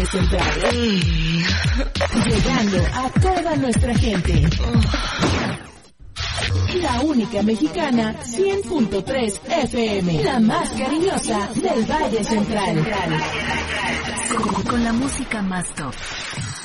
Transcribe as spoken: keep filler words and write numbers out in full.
Central. Llegando a toda nuestra gente. La única mexicana, cien punto tres F M. La más cariñosa del Valle Central. Con la música más top.